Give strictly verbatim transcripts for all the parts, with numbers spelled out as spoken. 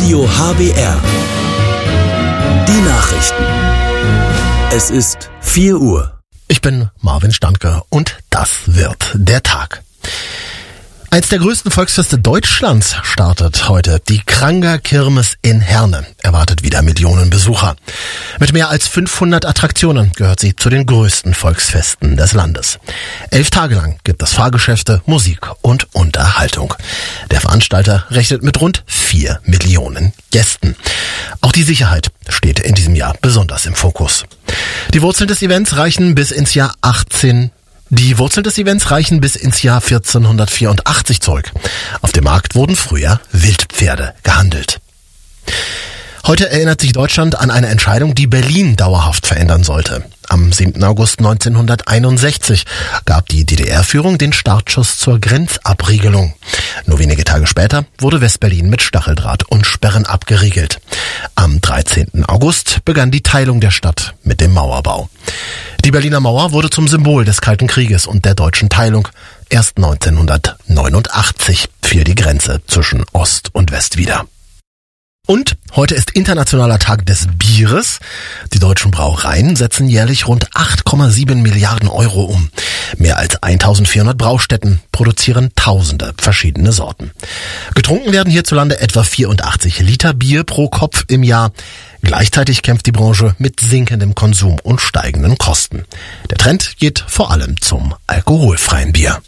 Radio H B R. Die Nachrichten. Es ist vier Uhr. Ich bin Marvin Standke und das wird der Tag. Eins der größten Volksfeste Deutschlands startet heute. Die Kranger Kirmes in Herne erwartet wieder Millionen Besucher. Mit mehr als fünfhundert Attraktionen gehört sie zu den größten Volksfesten des Landes. Elf Tage lang gibt es Fahrgeschäfte, Musik und Unterhaltung. Der Veranstalter rechnet mit rund vier Millionen Gästen. Auch die Sicherheit steht in diesem Jahr besonders im Fokus. Die Wurzeln des Events reichen bis ins Jahr achtzehn Die Wurzeln des Events reichen bis ins Jahr vierzehnhundertvierundachtzig zurück. Auf dem Markt wurden früher Wildpferde gehandelt. Heute erinnert sich Deutschland an eine Entscheidung, die Berlin dauerhaft verändern sollte. Am siebten August neunzehnhunderteinundsechzig gab die D D R-Führung den Startschuss zur Grenzabriegelung. Nur wenige Tage später wurde Westberlin mit Stacheldraht und Sperren abgeriegelt. Am dreizehnten August begann die Teilung der Stadt mit dem Mauerbau. Die Berliner Mauer wurde zum Symbol des Kalten Krieges und der deutschen Teilung. Erst neunzehnhundertneunundachtzig fiel die Grenze zwischen Ost und West wieder. Und heute ist Internationaler Tag des Bieres. Die deutschen Brauereien setzen jährlich rund acht Komma sieben Milliarden Euro um. Mehr als eintausendvierhundert Braustätten produzieren tausende verschiedene Sorten. Getrunken werden hierzulande etwa vierundachtzig Liter Bier pro Kopf im Jahr. Gleichzeitig kämpft die Branche mit sinkendem Konsum und steigenden Kosten. Der Trend geht vor allem zum alkoholfreien Bier.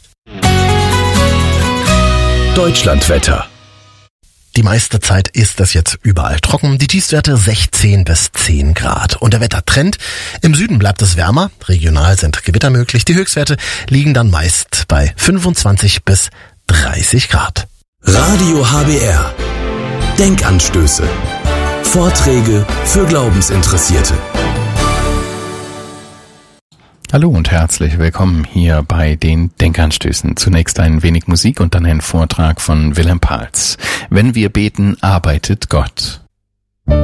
Deutschlandwetter. Die meiste Zeit ist es jetzt überall trocken. Die Tiefstwerte sechzehn bis zehn Grad. Und der Wettertrend: im Süden bleibt es wärmer. Regional sind Gewitter möglich. Die Höchstwerte liegen dann meist bei fünfundzwanzig bis dreißig Grad. Radio H B R. Denkanstöße. Vorträge für Glaubensinteressierte. Hallo und herzlich willkommen hier bei den Denkanstößen. Zunächst ein wenig Musik und dann ein Vortrag von Wilhelm Pahls. Wenn wir beten, arbeitet Gott.